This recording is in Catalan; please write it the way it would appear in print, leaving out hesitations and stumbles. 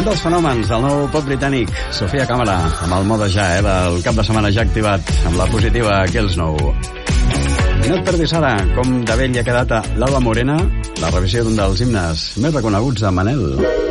dels fenòmens, el nou pop britànic, Sofia Càmera, amb el mode ja, del cap de setmana ja activat, amb la positiva Kills Nou. I no et perdis ara, com de vell ha quedat a l'Alba Morena, la revisió d'un dels himnes més reconeguts de Manel.